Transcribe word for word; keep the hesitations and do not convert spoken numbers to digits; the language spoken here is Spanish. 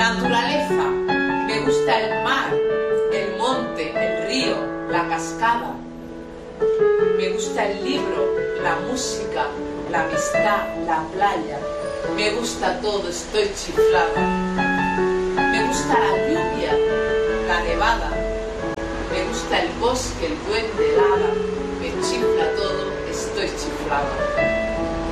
Naturaleza. Me gusta el mar, el monte, el río, la cascada. Me gusta el libro, la música, la amistad, la playa. Me gusta todo, estoy chiflada. Me gusta la lluvia, la nevada. Me gusta el bosque, el duende, el hada. Me chifla todo, estoy chiflada.